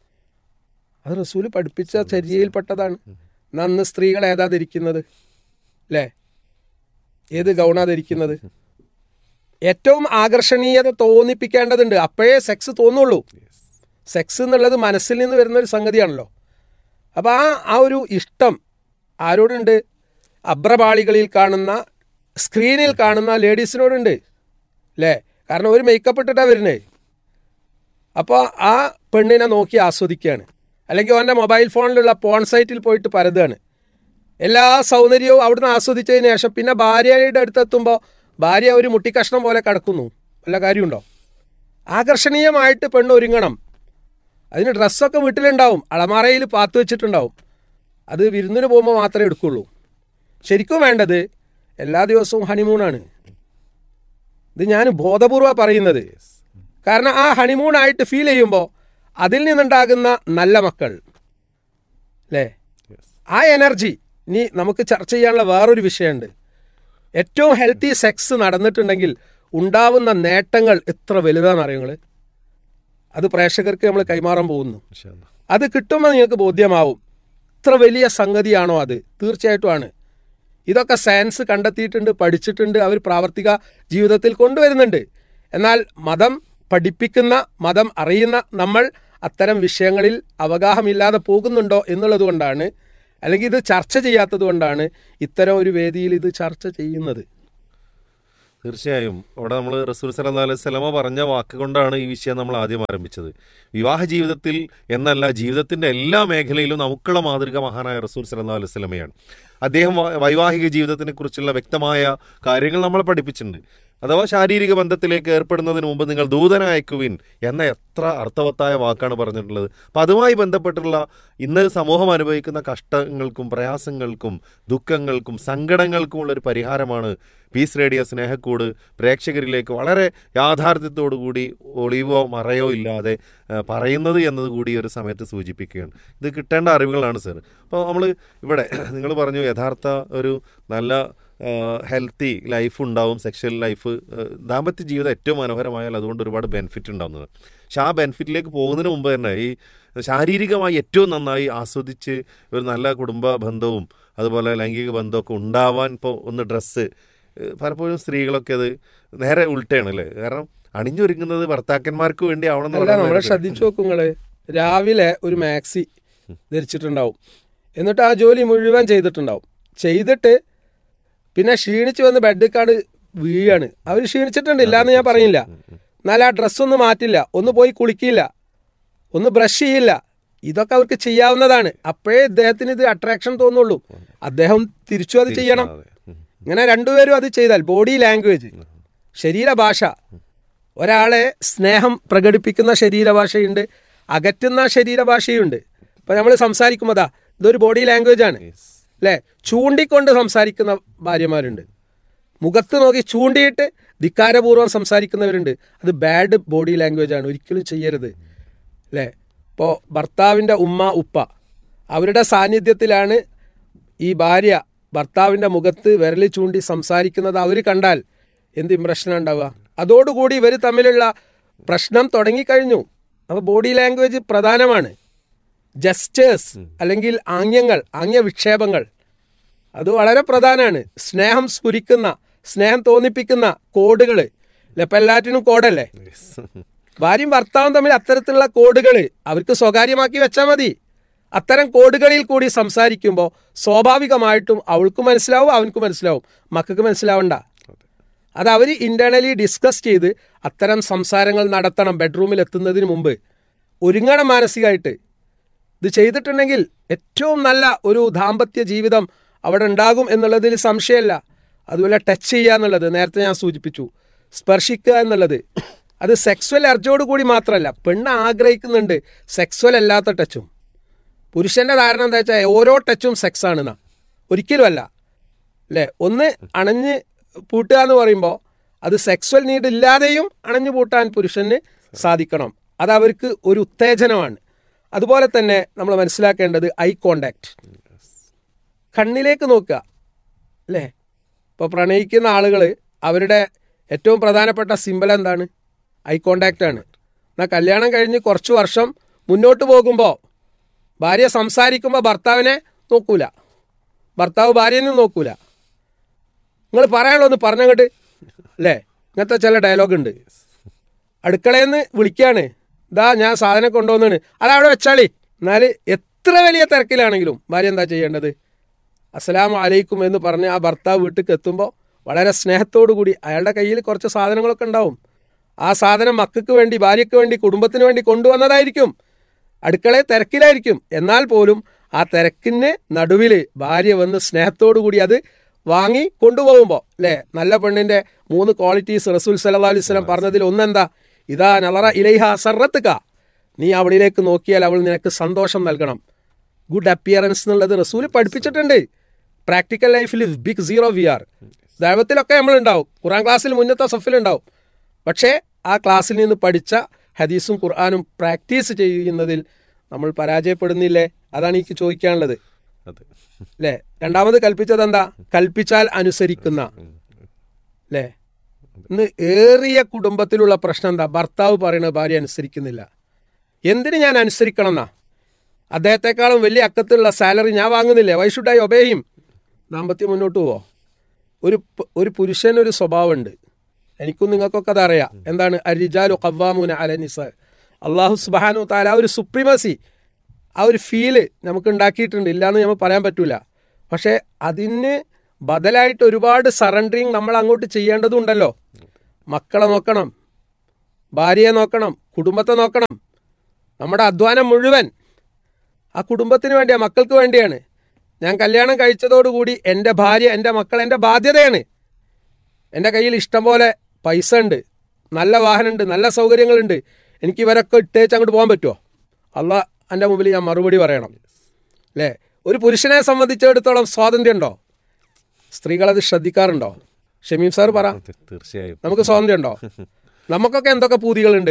അത് റസൂല് പഠിപ്പിച്ച ചര്യയിൽപ്പെട്ടതാണ്. അന്ന് സ്ത്രീകൾ ഏതാ ധരിക്കുന്നത് അല്ലേ? ഏത് ഗൗണാ ധരിക്കുന്നത്? ഏറ്റവും ആകർഷണീയത തോന്നിപ്പിക്കേണ്ടതുണ്ട്, അപ്പോഴേ സെക്സ് തോന്നുള്ളൂ. സെക്സ് എന്നുള്ളത് മനസ്സിൽ നിന്ന് വരുന്നൊരു സംഗതിയാണല്ലോ. അപ്പോൾ ആ ആ ഒരു ഇഷ്ടം ആരോടുണ്ട്? അബ്രപാളികളിൽ കാണുന്ന, സ്ക്രീനിൽ കാണുന്ന ലേഡീസിനോടുണ്ട് അല്ലേ. കാരണം ഒരു മേക്കപ്പ് ഇട്ടിട്ടാണ് വരുന്നത്. അപ്പോൾ ആ പെണ്ണിനെ നോക്കി ആസ്വദിക്കുകയാണ്, അല്ലെങ്കിൽ അവൻ്റെ മൊബൈൽ ഫോണിലുള്ള പോൺ സൈറ്റിൽ പോയിട്ട് പരതുകയാണ്. എല്ലാ സൗന്ദര്യവും അവിടുന്ന് ആസ്വദിച്ചതിന് ശേഷം പിന്നെ ഭാര്യയുടെ അടുത്തെത്തുമ്പോൾ ഭാര്യ ഒരു മുട്ടിക്കഷ്ണം പോലെ കിടക്കുന്നു. വല്ല കാര്യമുണ്ടോ? ആകർഷണീയമായിട്ട് പെണ്ണ് ഒരുങ്ങണം. അതിന് ഡ്രസ്സൊക്കെ വീട്ടിലുണ്ടാവും, അളമാറയിൽ പാത്തു വെച്ചിട്ടുണ്ടാവും. അത് വിരുന്നിന് പോകുമ്പോൾ മാത്രമേ എടുക്കുള്ളൂ. ശരിക്കും വേണ്ടത് എല്ലാ ദിവസവും ഹണിമൂണാണ്. ഇത് ഞാൻ ബോധപൂർവ്വം പറയുന്നത്. കാരണം ആ ഹണിമൂണായിട്ട് ഫീൽ ചെയ്യുമ്പോൾ അതിൽ നിന്നുണ്ടാകുന്ന നല്ല മക്കൾ അല്ലേ, ആ എനർജി. ഇനി നമുക്ക് ചർച്ച ചെയ്യാനുള്ള വേറൊരു വിഷയമുണ്ട്. ഏറ്റവും ഹെൽത്തി സെക്സ് നടന്നിട്ടുണ്ടെങ്കിൽ ഉണ്ടാവുന്ന നേട്ടങ്ങൾ എത്ര വലുതാണെന്ന് അറിയുങ്ങൾ. അത് പ്രേക്ഷകർക്ക് നമ്മൾ കൈമാറാൻ പോകുന്നു. അത് കിട്ടുമ്പോൾ നിങ്ങൾക്ക് ബോധ്യമാവും ഇത്ര വലിയ സംഗതിയാണോ അത്. തീർച്ചയായിട്ടും ആണ്. ഇതൊക്കെ സയൻസ് കണ്ടെത്തിയിട്ടുണ്ട്, പഠിച്ചിട്ടുണ്ട്, അവർ പ്രാവർത്തിക ജീവിതത്തിൽ കൊണ്ടുവരുന്നുണ്ട്. എന്നാൽ മതം പഠിപ്പിക്കുന്ന, മതം അറിയുന്ന നമ്മൾ അത്തരം വിഷയങ്ങളിൽ അവഗാഹമില്ലാതെ പോകുന്നുണ്ടോ എന്നുള്ളത് കൊണ്ടാണ്, അല്ലെങ്കിൽ ഇത് ചർച്ച ചെയ്യാത്തത് കൊണ്ടാണ് ഇത്തരം ഒരു വേദിയിൽ ഇത് ചർച്ച ചെയ്യുന്നത്. തീർച്ചയായും അവിടെ നമ്മൾ റസൂൽ സല്ലല്ലാഹു അലൈഹി വസല്ലമ പറഞ്ഞ വാക്കുകൊണ്ടാണ് ഈ വിഷയം നമ്മൾ ആദ്യം ആരംഭിച്ചത്. വിവാഹ ജീവിതത്തിൽ എന്നല്ല, ജീവിതത്തിൻ്റെ എല്ലാ മേഖലയിലും നമുക്കുള്ള മാതൃക മഹാനായ റസൂൽ സല്ലല്ലാഹു അലൈഹി വസല്ലമയാണ്. അദ്ദേഹം വൈവാഹിക ജീവിതത്തിനെ കുറിച്ചുള്ള വ്യക്തമായ കാര്യങ്ങൾ നമ്മളെ പഠിപ്പിച്ചിട്ടുണ്ട്. അഥവാ ശാരീരിക ബന്ധത്തിലേക്ക് ഏർപ്പെടുന്നതിന് മുമ്പ് നിങ്ങൾ ദൂതനെ അയക്കുവിൻ എന്ന എത്ര അർത്ഥവത്തായ വാക്കാണ് പറഞ്ഞിട്ടുള്ളത്. അപ്പം അതുമായി ബന്ധപ്പെട്ടുള്ള ഇന്ന് സമൂഹം അനുഭവിക്കുന്ന കഷ്ടങ്ങൾക്കും പ്രയാസങ്ങൾക്കും ദുഃഖങ്ങൾക്കും സങ്കടങ്ങൾക്കുമുള്ളൊരു പരിഹാരമാണ് പീസ് റേഡിയോ സ്നേഹക്കൂട് പ്രേക്ഷകരിലേക്ക് വളരെ യാഥാർത്ഥ്യത്തോടുകൂടി ഒളിവോ മറയോ ഇല്ലാതെ പറയുന്നത് എന്നത് കൂടി ഒരു സമയത്ത് സൂചിപ്പിക്കുകയാണ്. ഇത് കിട്ടേണ്ട അറിവുകളാണ് സർ. അപ്പോൾ നമ്മൾ ഇവിടെ നിങ്ങൾ പറഞ്ഞു യഥാർത്ഥ ഒരു നല്ല ഹെൽത്തി ലൈഫ് ഉണ്ടാവും, സെക്ഷൽ ലൈഫ്, ദാമ്പത്യ ജീവിതം ഏറ്റവും മനോഹരമായാൽ അതുകൊണ്ട് ഒരുപാട് ബെനിഫിറ്റ് ഉണ്ടാകുന്നത്. പക്ഷെ ആ ബെനിഫിറ്റിലേക്ക് പോകുന്നതിന് മുമ്പ് തന്നെ ഈ ശാരീരികമായി ഏറ്റവും നന്നായി ആസ്വദിച്ച് ഒരു നല്ല കുടുംബ ബന്ധവും അതുപോലെ ലൈംഗിക ബന്ധമൊക്കെ ഉണ്ടാവാൻ ഇപ്പോൾ ഒന്ന് ഡ്രസ്സ്, പലപ്പോഴും സ്ത്രീകളൊക്കെ അത് നേരെ ഉൾട്ടയാണ് അല്ലേ. കാരണം അണിഞ്ഞൊരുങ്ങുന്നത് ഭർത്താക്കന്മാർക്ക് വേണ്ടി ആവണം. നമ്മളെ ശ്രദ്ധിച്ചു നോക്കുങ്ങള്, രാവിലെ ഒരു മാക്സി ധരിച്ചിട്ടുണ്ടാവും, എന്നിട്ട് ആ ജോലി മുഴുവൻ ചെയ്തിട്ടുണ്ടാവും. ചെയ്തിട്ട് പിന്നെ ക്ഷീണിച്ച് വന്ന് ബെഡിക്കാട് വീഴാണ്. അവർ ക്ഷീണിച്ചിട്ടുണ്ട്, ഇല്ലാന്ന് ഞാൻ പറയില്ല. എന്നാൽ ആ ഡ്രസ്സൊന്നും മാറ്റില്ല, ഒന്ന് പോയി കുളിക്കില്ല, ഒന്ന് ബ്രഷ് ചെയ്യില്ല. ഇതൊക്കെ അവർക്ക് ചെയ്യാവുന്നതാണ്. അപ്പോഴേ ഇദ്ദേഹത്തിന് ഇത് അട്രാക്ഷൻ തോന്നുള്ളൂ. അദ്ദേഹം തിരിച്ചു അത് ചെയ്യണം. ഇങ്ങനെ രണ്ടുപേരും അത് ചെയ്താൽ ബോഡി ലാംഗ്വേജ്, ശരീരഭാഷ, ഒരാളെ സ്നേഹം പ്രകടിപ്പിക്കുന്ന ശരീരഭാഷയുണ്ട്, അകറ്റുന്ന ശരീരഭാഷയുണ്ട്. ഇപ്പം നമ്മൾ സംസാരിക്കുമ്പോൾ അതാ ഇതൊരു ബോഡി ലാംഗ്വേജ് ആണ് അല്ലേ. ചൂണ്ടിക്കൊണ്ട് സംസാരിക്കുന്ന ഭാര്യമാരുണ്ട്, മുഖത്ത് നോക്കി ചൂണ്ടിയിട്ട് ധിക്കാരപൂർവ്വം സംസാരിക്കുന്നവരുണ്ട്. അത് ബാഡ് ബോഡി ലാംഗ്വേജ് ആണ്, ഒരിക്കലും ചെയ്യരുത്. അല്ലേ? ഇപ്പോൾ ഭർത്താവിൻ്റെ ഉമ്മ ഉപ്പ അവരുടെ സാന്നിധ്യത്തിലാണ് ഈ ഭാര്യ ഭർത്താവിൻ്റെ മുഖത്ത് വിരൽ ചൂണ്ടി സംസാരിക്കുന്നത്. അവർ കണ്ടാൽ എന്ത് ഇംപ്രഷനാണ് ഉണ്ടാവുക? അതോടുകൂടി ഇവർ തമ്മിലുള്ള പ്രശ്നം തുടങ്ങിക്കഴിഞ്ഞു. അപ്പോൾ ബോഡി ലാംഗ്വേജ് പ്രധാനമാണ്. ജസ്റ്റേഴ്സ് അല്ലെങ്കിൽ ആംഗ്യങ്ങൾ, ആംഗ്യ വിക്ഷേപങ്ങൾ അത് വളരെ പ്രധാനമാണ്. സ്നേഹം സ്ഫുരിക്കുന്ന, സ്നേഹം തോന്നിപ്പിക്കുന്ന കോഡുകൾ അല്ലെ? ഇപ്പം എല്ലാറ്റിനും കോഡല്ലേ? ഭാര്യയും ഭർത്താവും തമ്മിൽ അത്തരത്തിലുള്ള കോഡുകൾ അവർക്ക് സ്വകാര്യമാക്കി വെച്ചാൽ മതി. അത്തരം കോഡുകളിൽ കൂടി സംസാരിക്കുമ്പോൾ സ്വാഭാവികമായിട്ടും അവൾക്ക് മനസ്സിലാവും, അവനക്ക് മനസ്സിലാവും, മക്കൾക്ക് മനസ്സിലാവണ്ട. അത് അവർ ഇൻറ്റേർണലി ഡിസ്കസ് ചെയ്ത് അത്തരം സംസാരങ്ങൾ നടത്തണം. ബെഡ്റൂമിൽ എത്തുന്നതിന് മുമ്പ് ഒരുങ്ങണം മാനസികമായിട്ട്. ഇത് ചെയ്തിട്ടുണ്ടെങ്കിൽ ഏറ്റവും നല്ല ഒരു ദാമ്പത്യ ജീവിതം അവിടെ ഉണ്ടാകും എന്നുള്ളതിൽ സംശയമല്ല. അതുപോലെ ടച്ച് ചെയ്യുക എന്നുള്ളത് നേരത്തെ ഞാൻ സൂചിപ്പിച്ചു. സ്പർശിക്കുക എന്നുള്ളത് അത് സെക്സ്വൽ അർജോട് കൂടി മാത്രമല്ല, പെണ്ണ് ആഗ്രഹിക്കുന്നുണ്ട് സെക്സ്വൽ അല്ലാത്ത ടച്ചും. പുരുഷൻ്റെ ധാരണ എന്താ വെച്ചാൽ ഓരോ ടച്ചും സെക്സ് ആണെന്നാ. ഒരിക്കലുമല്ല അല്ലേ? ഒന്ന് അണഞ്ഞ് പൂട്ടുക എന്ന് പറയുമ്പോൾ അത് സെക്സ്വൽ നീഡ് ഇല്ലാതെയും അണഞ്ഞു പൂട്ടാൻ പുരുഷന് സാധിക്കണം. അത് അവർക്ക് ഒരു ഉത്തേജനമാണ്. അതുപോലെ തന്നെ നമ്മൾ മനസ്സിലാക്കേണ്ടത് ഐ കോണ്ടാക്ട്, കണ്ണിലേക്ക് നോക്കുക അല്ലേ? ഇപ്പോൾ പ്രണയിക്കുന്ന ആളുകൾ അവരുടെ ഏറ്റവും പ്രധാനപ്പെട്ട സിമ്പൽ എന്താണ്? ഐ കോണ്ടാക്റ്റ് ആണ്. എന്നാൽ കല്യാണം കഴിഞ്ഞ് കുറച്ച് വർഷം മുന്നോട്ട് പോകുമ്പോൾ ഭാര്യ സംസാരിക്കുമ്പോൾ ഭർത്താവിനെ നോക്കൂല, ഭർത്താവ് ഭാര്യനെ നോക്കൂല. നിങ്ങൾ പറയാനുള്ളൂ ഒന്ന് പറഞ്ഞങ്ങോട്ട് അല്ലേ? ഇങ്ങനത്തെ ചില ഡയലോഗ് ഉണ്ട്. അടുക്കളയിൽ നിന്ന് വിളിക്കുകയാണ്, ഇതാ ഞാൻ സാധനം കൊണ്ടുവന്നാണ്, അതവിടെ വെച്ചാളി. എന്നാൽ എത്ര വലിയ തിരക്കിലാണെങ്കിലും ഭാര്യ എന്താ ചെയ്യേണ്ടത്? അസ്സലാമു അലൈക്കും എന്ന് പറഞ്ഞ് ആ ഭർത്താവ് വീട്ടിലേക്ക് എത്തുമ്പോൾ വളരെ സ്നേഹത്തോടു കൂടി അയാളുടെ കയ്യിൽ കുറച്ച് സാധനങ്ങളൊക്കെ ഉണ്ടാവും. ആ സാധനം മക്കൾക്ക് വേണ്ടി, ഭാര്യയ്ക്ക് വേണ്ടി, കുടുംബത്തിന് വേണ്ടി കൊണ്ടുവന്നതായിരിക്കും. അടുക്കളയിൽ തിരക്കിലായിരിക്കും. എന്നാൽ പോലും ആ തിരക്കിന് നടുവിൽ ഭാര്യ വന്ന് സ്നേഹത്തോടു കൂടി അത് വാങ്ങി കൊണ്ടുപോകുമ്പോൾ അല്ലേ? നല്ല പെണ്ണിൻ്റെ മൂന്ന് ക്വാളിറ്റീസ് റസൂൽ സല്ലല്ലാഹു അലൈഹി വസല്ലം പറഞ്ഞതിൽ ഒന്നെന്താ? ഇതാ നളറ ഇലൈഹ സർറത്തുക, നീ അവളിലേക്ക് നോക്കിയാൽ അവൾ നിനക്ക് സന്തോഷം നൽകണം. ഗുഡ് അപ്പിയറൻസ് എന്നുള്ളത് റസൂൽ പഠിപ്പിച്ചിട്ടുണ്ട്. പ്രാക്ടിക്കൽ ലൈഫിൽ ബിഗ് സീറോ വി ആർ. ദൈവത്തിലൊക്കെ നമ്മളുണ്ടാവും, ഖുർആൻ ക്ലാസ്സിൽ മുന്നത്തെ സഫിലുണ്ടാവും. പക്ഷേ ആ ക്ലാസ്സിൽ നിന്ന് പഠിച്ച ഹദീസും ഖുർആനും പ്രാക്ടീസ് ചെയ്യുന്നതിൽ നമ്മൾ പരാജയപ്പെടുന്നില്ലേ? അതാണ് എനിക്ക് ചോദിക്കാനുള്ളത് അല്ലേ? രണ്ടാമത് കൽപ്പിച്ചത് എന്താ? കൽപ്പിച്ചാൽ അനുസരിക്കുന്ന അല്ലേ? ഇന്ന് ഏറിയ കുടുംബത്തിലുള്ള പ്രശ്നം എന്താ? ഭർത്താവ് പറയുന്നത് ഭാര്യ അനുസരിക്കുന്നില്ല. എന്തിന് ഞാൻ അനുസരിക്കണം എന്നാ? അദ്ദേഹത്തെക്കാളും വലിയ അക്കത്തുള്ള സാലറി ഞാൻ വാങ്ങുന്നില്ലേ? Why should I obey him? ദാമ്പത്യം മുന്നോട്ട് പോവോ? ഒരു ഒരു പുരുഷനൊരു സ്വഭാവമുണ്ട്, എനിക്കും നിങ്ങൾക്കൊക്കെ അതറിയാം. എന്താണ്? അരിജാലു ഖവ്വാമൂന അല നിസാ. അള്ളാഹു സുബ്ഹാനഹു തആല ഒരു സുപ്രീമസി, ആ ഒരു ഫീല് നമുക്ക് ഉണ്ടാക്കിയിട്ടുണ്ട്, ഇല്ലയെന്ന് നമ്മൾ പറയാൻ പറ്റൂല. പക്ഷേ അതിന് ബദലായിട്ട് ഒരുപാട് സറണ്ടറിങ് നമ്മൾ അങ്ങോട്ട് ചെയ്യേണ്ടതുണ്ടല്ലോ. മക്കളെ നോക്കണം, ഭാര്യയെ നോക്കണം, കുടുംബത്തെ നോക്കണം. നമ്മുടെ അധ്വാനം മുഴുവൻ ആ കുടുംബത്തിന് വേണ്ടിയാണ്, മക്കൾക്ക് വേണ്ടിയാണ്. ഞാൻ കല്യാണം കഴിച്ചതോടുകൂടി എൻ്റെ ഭാര്യ, എൻ്റെ മക്കൾ എൻ്റെ ബാധ്യതയാണ്. എൻ്റെ കയ്യിൽ ഇഷ്ടം പോലെ പൈസ ഉണ്ട്, നല്ല വാഹനമുണ്ട്, നല്ല സൗകര്യങ്ങളുണ്ട്. എനിക്ക് ഇവരൊക്കെ ഇട്ടേച്ച് അങ്ങോട്ട് പോകാൻ പറ്റുമോ? അള്ളാഹ് എൻ്റെ മുമ്പിൽ ഞാൻ മറുപടി പറയണം അല്ലേ? ഒരു പുരുഷനെ സംബന്ധിച്ചിടത്തോളം സ്വാതന്ത്ര്യം ഉണ്ടോ? സ്ത്രീകളത് ശ്രദ്ധിക്കാറുണ്ടോ? ഷമീം സാർ പറ. തീർച്ചയായും നമുക്ക് സ്വാതന്ത്ര്യം ഉണ്ടോ? നമുക്കൊക്കെ എന്തൊക്കെ പൂതികളുണ്ട്.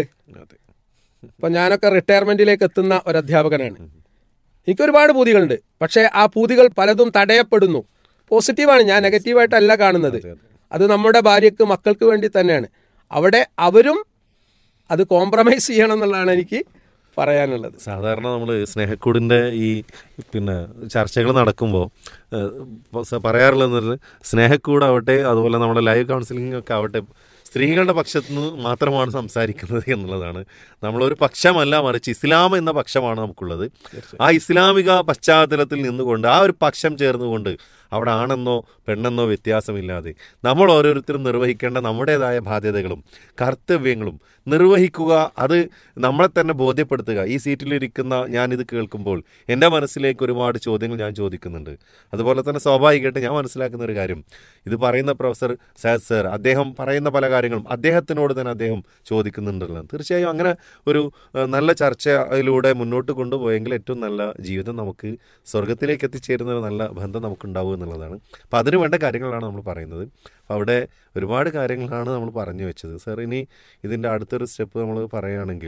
ഇപ്പം ഞാനൊക്കെ റിട്ടയർമെൻറ്റിലേക്ക് എത്തുന്ന ഒരു അധ്യാപകനാണ്. എനിക്കൊരുപാട് പൂതികളുണ്ട്. പക്ഷേ ആ പൂതികൾ പലതും തടയപ്പെടുന്നു. പോസിറ്റീവാണ്, ഞാൻ നെഗറ്റീവായിട്ടല്ല കാണുന്നത്. അത് നമ്മുടെ ഭാര്യയ്ക്ക്, മക്കൾക്ക് വേണ്ടി തന്നെയാണ്. അവിടെ അവരും അത് കോംപ്രമൈസ് ചെയ്യണം എന്നുള്ളതാണ് എനിക്ക് പറയാനുള്ളത്. സാധാരണ നമ്മൾ സ്നേഹക്കൂടിൻ്റെ ഈ പിന്നെ ചർച്ചകൾ നടക്കുമ്പോൾ പറയാറുള്ളതെന്ന് പറഞ്ഞാൽ സ്നേഹക്കൂടാവട്ടെ, അതുപോലെ നമ്മുടെ ലൈവ് കൗൺസിലിംഗ് ഒക്കെ ആവട്ടെ, സ്ത്രീകളുടെ പക്ഷത്തു നിന്ന് മാത്രമാണ് സംസാരിക്കുന്നത് എന്നുള്ളതാണ്. നമ്മളൊരു പക്ഷമല്ല, മറിച്ച് ഇസ്ലാം എന്ന പക്ഷമാണ് നമുക്കുള്ളത്. ആ ഇസ്ലാമിക പശ്ചാത്തലത്തിൽ നിന്നുകൊണ്ട് ആ ഒരു പക്ഷം ചേർന്നുകൊണ്ട് അവിടെ ആണെന്നോ പെണ്ണെന്നോ വ്യത്യാസമില്ലാതെ നമ്മൾ ഓരോരുത്തരും നിർവഹിക്കേണ്ട നമ്മുടേതായ ബാധ്യതകളും കർത്തവ്യങ്ങളും നിർവഹിക്കുക. അത് നമ്മളെ തന്നെ ബോധ്യപ്പെടുത്തുക. ഈ സീറ്റിലിരിക്കുന്ന ഞാനിത് കേൾക്കുമ്പോൾ എൻ്റെ മനസ്സിലേക്ക് ഒരുപാട് ചോദ്യങ്ങൾ ഞാൻ ചോദിക്കുന്നുണ്ട്. അതുപോലെ തന്നെ സ്വാഭാവികമായിട്ട് ഞാൻ മനസ്സിലാക്കുന്ന ഒരു കാര്യം, ഇത് പറയുന്ന പ്രൊഫസർ സാദ് സർ, അദ്ദേഹം പറയുന്ന പല കാര്യങ്ങളും അദ്ദേഹത്തിനോട് തന്നെ അദ്ദേഹം ചോദിക്കുന്നുണ്ടല്ലോ. തീർച്ചയായും അങ്ങനെ ഒരു നല്ല ചർച്ചയിലൂടെ മുന്നോട്ട് കൊണ്ടുപോയെങ്കിൽ ഏറ്റവും നല്ല ജീവിതം നമുക്ക് സ്വർഗത്തിലേക്ക് എത്തിച്ചേരുന്ന ഒരു നല്ല ബന്ധം നമുക്കുണ്ടാവുക എന്നുള്ളതാണ്. അപ്പോൾ അതിന് വേണ്ട കാര്യങ്ങളാണ് നമ്മൾ പറയുന്നത്. അപ്പോൾ അവിടെ ഒരുപാട് കാര്യങ്ങളാണ് നമ്മൾ പറഞ്ഞു വെച്ചത്. സാർ, ഇനി ഇതിൻ്റെ അടുത്തൊരു സ്റ്റെപ്പ് നമ്മൾ പറയുകയാണെങ്കിൽ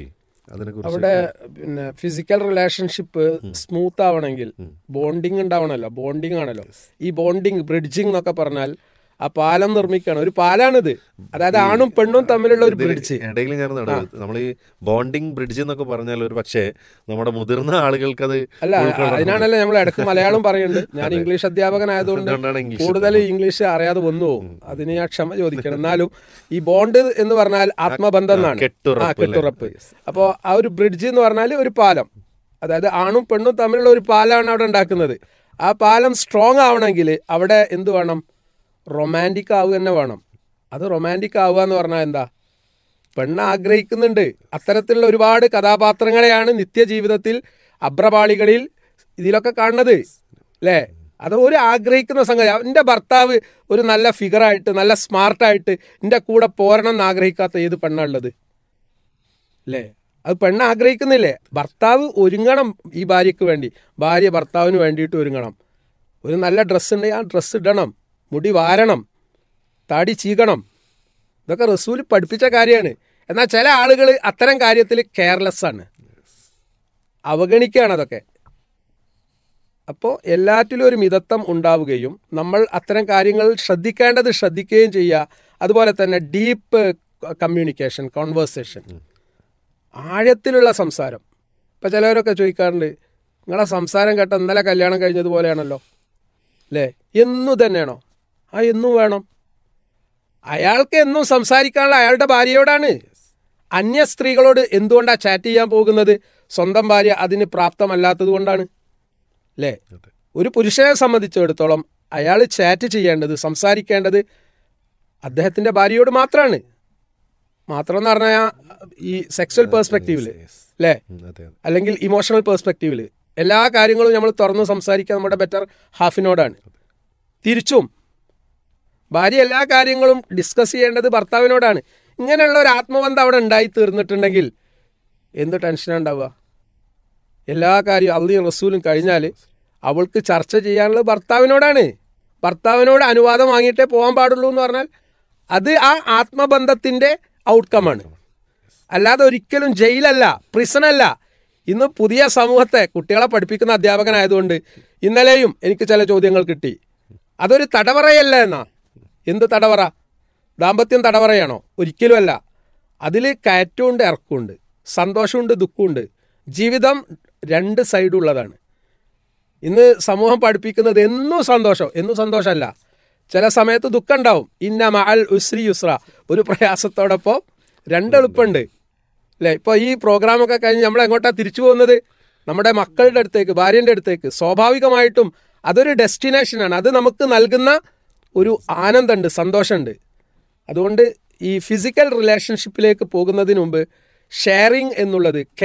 അതിനെക്കുറിച്ച് അവിടെ പിന്നെ ഫിസിക്കൽ റിലേഷൻഷിപ്പ് സ്മൂത്ത് ആവണമെങ്കിൽ ബോണ്ടിങ് ഉണ്ടാവണമല്ലോ. ബോണ്ടിങ് ആണല്ലോ ഈ ബോണ്ടിങ്, ബ്രിഡ്ജിങ് എന്നൊക്കെ പറഞ്ഞാൽ ആ പാലം നിർമ്മിക്കണം. ഒരു പാലാണിത്, അതായത് ആണും പെണ്ണും തമ്മിലുള്ള ഒരു ബ്രിഡ്ജ്. ഇടയിൽ ഞാൻ നമ്മൾ ഈ ബോണ്ടിങ് ബ്രിഡ്ജ് എന്നൊക്കെ പറഞ്ഞാൽ ഒരു പക്ഷേ നമ്മുടെ മുതിർന്ന ആളുകൾക്ക് അത് അല്ല, അതിനാണല്ലോ നമ്മൾ ഇടയ്ക്ക് മലയാളം പറയുന്നുണ്ട്. ഞാൻ ഇംഗ്ലീഷ് അധ്യാപകനായതുകൊണ്ട് കൂടുതൽ ഇംഗ്ലീഷ് അറിയാതെ വന്നു പോകും, അതിന് ഞാൻ ക്ഷമ ചോദിക്കണം. എന്നാലും ഈ ബോണ്ട് എന്ന് പറഞ്ഞാൽ ആത്മബന്ധം എന്നാണ്, ആ കെട്ടുറപ്പ്. അപ്പോൾ ആ ഒരു ബ്രിഡ്ജ് എന്ന് പറഞ്ഞാൽ ഒരു പാലം, അതായത് ആണും പെണ്ണും തമ്മിലുള്ള ഒരു പാലമാണ് അവിടെ ഉണ്ടാക്കുന്നത്. ആ പാലം സ്ട്രോങ് ആവണമെങ്കിൽ അവിടെ എന്ത് വേണം? റൊമാൻറ്റിക് ആവുക തന്നെ വേണം. അത് റൊമാൻറ്റിക് ആവുക എന്ന് പറഞ്ഞാൽ എന്താ? പെണ്ണ് ആഗ്രഹിക്കുന്നുണ്ട്. അത്തരത്തിലുള്ള ഒരുപാട് കഥാപാത്രങ്ങളെയാണ് നിത്യജീവിതത്തിൽ അഭ്രപാളികളിൽ ഇതിലൊക്കെ കാണുന്നത് അല്ലേ? അത് ഒരു ആഗ്രഹിക്കുന്ന സംഗതി. എൻ്റെ ഭർത്താവ് ഒരു നല്ല ഫിഗറായിട്ട് നല്ല സ്മാർട്ടായിട്ട് എൻ്റെ കൂടെ പോരണം എന്ന് ആഗ്രഹിക്കാത്ത ഏത് പെണ്ണുള്ളത് അല്ലേ? അത് പെണ്ണ് ആഗ്രഹിക്കുന്നില്ലേ? ഭർത്താവ് ഒരുങ്ങണം ഈ ഭാര്യയ്ക്ക് വേണ്ടി, ഭാര്യ ഭർത്താവിന് വേണ്ടിയിട്ട് ഒരുങ്ങണം. ഒരു നല്ല ഡ്രസ്സ് ഉണ്ടെങ്കിൽ ആ ഡ്രസ്സ് ഇടണം, മുടി വാരണം, താടി ചീകണം. ഇതൊക്കെ റസൂൽ പഠിപ്പിച്ച കാര്യമാണ്. എന്നാൽ ചില ആളുകൾ അത്തരം കാര്യത്തിൽ കെയർലെസ് ആണ്, അവഗണിക്കുകയാണ് അതൊക്കെ. അപ്പോൾ എല്ലാറ്റിലും ഒരു മിതത്വം ഉണ്ടാവുകയും നമ്മൾ അത്തരം കാര്യങ്ങൾ ശ്രദ്ധിക്കേണ്ടത് ശ്രദ്ധിക്കുകയും ചെയ്യുക. അതുപോലെ തന്നെ ഡീപ്പ് കമ്മ്യൂണിക്കേഷൻ, കോൺവേഴ്സേഷൻ, ആഴത്തിലുള്ള സംസാരം. ഇപ്പം ചിലവരൊക്കെ ചോദിക്കാറുണ്ട്, നിങ്ങളെ സംസാരം കേട്ട ഇന്നലെ കല്യാണം കഴിഞ്ഞതുപോലെയാണല്ലോ അല്ലേ? എന്നും തന്നെയാണോ? ആ എന്നും വേണം. അയാൾക്ക് എന്നും സംസാരിക്കാനുള്ള അയാളുടെ ഭാര്യയോടാണ്. അന്യ സ്ത്രീകളോട് എന്തുകൊണ്ടാണ് ചാറ്റ് ചെയ്യാൻ പോകുന്നത്? സ്വന്തം ഭാര്യ അതിന് പ്രാപ്തമല്ലാത്തത് കൊണ്ടാണ് അല്ലേ? ഒരു പുരുഷനെ സംബന്ധിച്ചിടത്തോളം അയാൾ ചാറ്റ് ചെയ്യേണ്ടത്, സംസാരിക്കേണ്ടത് അദ്ദേഹത്തിൻ്റെ ഭാര്യയോട് മാത്രമാണ്. മാത്രം എന്ന് പറഞ്ഞാൽ ഈ സെക്സ്വൽ പേഴ്സ്പെക്റ്റീവിൽ അല്ലേ, അല്ലെങ്കിൽ ഇമോഷണൽ പേഴ്സ്പെക്റ്റീവിൽ എല്ലാ കാര്യങ്ങളും നമ്മൾ തുറന്ന് സംസാരിക്കുക നമ്മുടെ ബെറ്റർ ഹാഫിനോടാണ്. തിരിച്ചും ഭാര്യ എല്ലാ കാര്യങ്ങളും ഡിസ്കസ് ചെയ്യേണ്ടത് ഭർത്താവിനോടാണ്. ഇങ്ങനെയുള്ള ഒരു ആത്മബന്ധം അവിടെ ഉണ്ടായി തീർന്നിട്ടുണ്ടെങ്കിൽ എന്ത് ടെൻഷനാണ് ഉണ്ടാവുക? എല്ലാ കാര്യവും അള്ളയും റസൂലും കഴിഞ്ഞാൽ അവൾക്ക് ചർച്ച ചെയ്യാനുള്ളത് ഭർത്താവിനോടാണ്. ഭർത്താവിനോട് അനുവാദം വാങ്ങിയിട്ടേ പോകാൻ പാടുള്ളൂ എന്ന് പറഞ്ഞാൽ അത് ആ ആത്മബന്ധത്തിൻ്റെ ഔട്ട്കമാണ്. അല്ലാതെ ഒരിക്കലും ജയിലല്ല, പ്രിസണല്ല. ഇന്ന് പുതിയ സമൂഹത്തെ കുട്ടികളെ പഠിപ്പിക്കുന്ന അധ്യാപകനായതുകൊണ്ട് ഇന്നലെയും എനിക്ക് ചില ചോദ്യങ്ങൾ കിട്ടി. അതൊരു തടവറയല്ല എന്നാ. എന്ത് തടവറ? ദാമ്പത്യം തടവറയാണോ? ഒരിക്കലുമല്ല. അതിൽ കയറ്റമുണ്ട്, ഇറക്കമുണ്ട്, സന്തോഷമുണ്ട്, ദുഃഖമുണ്ട്. ജീവിതം രണ്ട് സൈഡുള്ളതാണ്. ഇന്ന് സമൂഹം പഠിപ്പിക്കുന്നത് എന്നും സന്തോഷം, എന്നും സന്തോഷമല്ല. ചില സമയത്ത് ദുഃഖം ഉണ്ടാവും. ഇന്ന മഅൽ ഉസ്രി യുസ്ര, ഒരു പ്രയാസത്തോടൊപ്പം രണ്ട് എളുപ്പമുണ്ട് അല്ലേ? ഇപ്പോൾ ഈ പ്രോഗ്രാമൊക്കെ കഴിഞ്ഞ് നമ്മൾ എങ്ങോട്ടാണ് തിരിച്ചു പോകുന്നത്? നമ്മുടെ മക്കളുടെ അടുത്തേക്ക്, ഭാര്യൻ്റെ അടുത്തേക്ക്. സ്വാഭാവികമായിട്ടും അതൊരു ഡെസ്റ്റിനേഷനാണ്. അത് നമുക്ക് നൽകുന്ന ഒരു ആനന്ദമുണ്ട്, സന്തോഷമുണ്ട്. അതുകൊണ്ട് ഈ ഫിസിക്കൽ റിലേഷൻഷിപ്പിലേക്ക് പോകുന്നതിന് മുമ്പ് ഷെയറിങ് എന്നുള്ളത്,